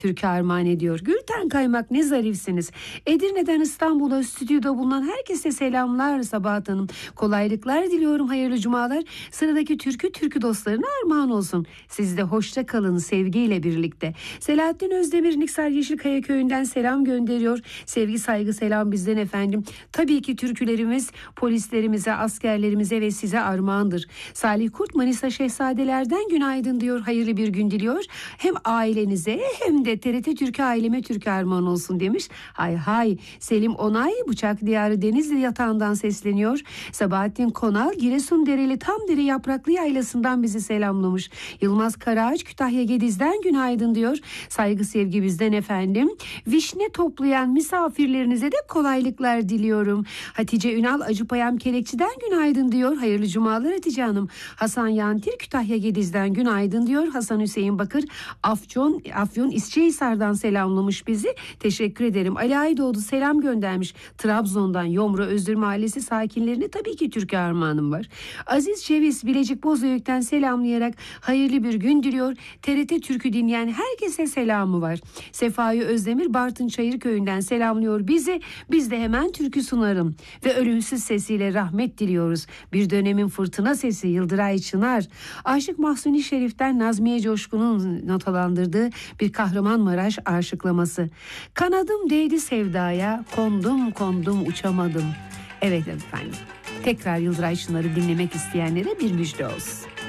Türkiye armağan ediyor. Gülten Kaymak ne zarifsiniz. Edirne'den İstanbul'a stüdyoda bulunan herkese selamlar Sabahat Hanım. Kolaylıklar diliyorum, hayırlı cumalar. Sıradaki türkü dostlarına armağan olsun. Siz de hoşça kalın sevgiyle birlikte. Selahattin Özdemir Niksar Yeşilkaya köyünden selam gönderiyor. Sevgi saygı selam bizden efendim. Tabii ki türkülerimiz polislerimize, askerlerimize ve size armağandır. Salih Kurt Manisa Şehzadelerden günaydın diyor. Hayırlı bir gün diliyor. Hem ailenize hem de TRT Türkiye aileme Türkiye armağan olsun demiş. Hay hay. Selim Onay Bıçak Diyarı Denizli yatağından sesleniyor. Sabahattin Konal Giresundereli Tamdere Yapraklı Yaylası'ndan bizi selamlamış. Yılmaz Karaağaç Kütahya Gediz'den günaydın diyor. Saygı sevgi bizden efendim. Vişne toplayan misafirlerinize de kolaylıklar diliyorum. Hatice Ünal Acıpayam Kelekçi'den günaydın diyor. Hayırlı cumalar Hatice Hanım. Hasan Yantir Kütahya Gediz'den günaydın diyor. Hasan Hüseyin Bakır Afyon İsçehisar'dan selamlamış bizi. Teşekkür ederim. Ali Aydoğdu selam göndermiş. Trabzon'dan Yomra Özür Mahallesi sakinlerine tabii ki Türkiye armağanım var. Aziz Ceviz Bilecik Bozüyük'ten selamlayarak hayırlı bir gün diliyor. TRT Türkü dinleyen herkese selamı var. Sefai Özdemir Bartın Çayırköy'ünden selamlıyor bizi. Biz de hemen türkü sunarım ve ölümsüz sesiyle rahmet diliyoruz. Bir dönemin fırtına sesi Yıldıray Çınar. Aşık Mahsuni Şerif'ten Nazmiye Coşkun'un notalandırdığı bir Kahramanmaraş aşıklaması. Kanadım değdi sevdaya, kondum uçamadım. Evet efendim. Tekrar Yıldıray Çınar'ı dinlemek isteyenlere bir müjde olsun.